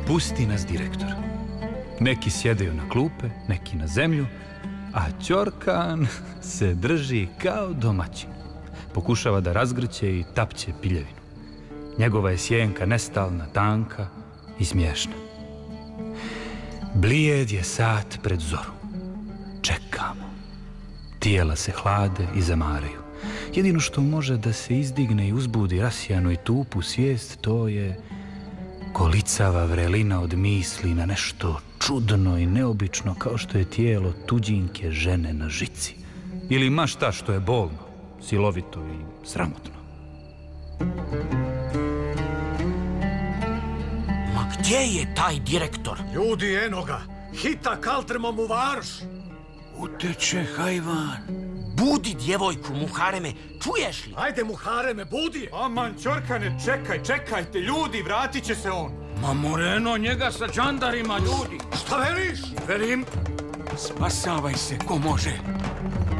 pusti nas direktor. Neki sjedaju na klupe, neki na zemlju, a Ćorkan se drži kao domaćin. Pokušava da razgrće i tapće piljevinu. Njegova je sjenka nestalna, tanka i smiješna. Blijed je sat pred zoru. Čekamo. Tijela se hlade i zamaraju. Jedino što može da se izdigne i uzbudi rasijanu i tupu svijest, to je kolicava vrelina od misli na nešto čudno i neobično, kao što je tijelo tuđinke žene na žici. Ili ma šta što je bolno, silovito i sramotno. Ma gdje je taj direktor? Ljudi, eno ga! Hita kaltrmom u varoš! Uteče hajvan. Budi djevojku, Muhareme, čuješ li? Ajde, Muhareme, budi je! Aman, Ćorkane, čekajte, ljudi, vratit će se on. Ma Moreno, njega sa džandarima, ljudi. Šta veliš? Velim, spasavaj se ko može.